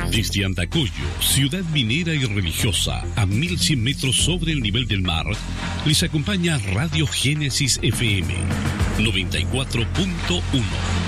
Desde Andacollo, ciudad minera y religiosa, a 1100 metros sobre el nivel del mar, les acompaña Radio Génesis FM 94.1.